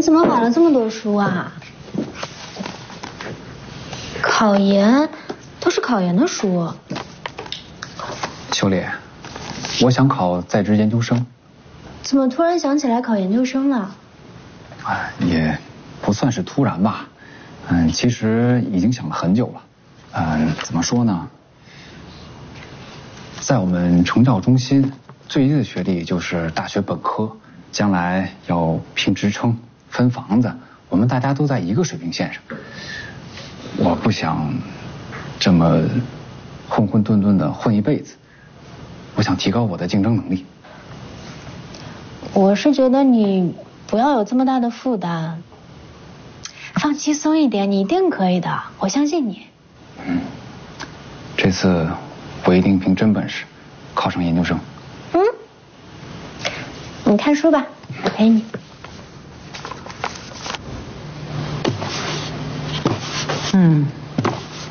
怎么买了这么多书啊？考研，都是考研的书。 秋丽，我想考在职研究生。 怎么突然想起来考研究生了？ 也不算是突然吧。其实已经想了很久了。怎么说呢？在我们成教中心，最低的学历就是大学本科，将来要评职称、分房子，我们大家都在一个水平线上。我不想这么混混沌沌的混一辈子，我想提高我的竞争能力。 我是觉得你不要有这么大的负担，放轻松一点，你一定可以的，我相信你。 这次我一定凭真本事考上研究生。 你看书吧，我陪你。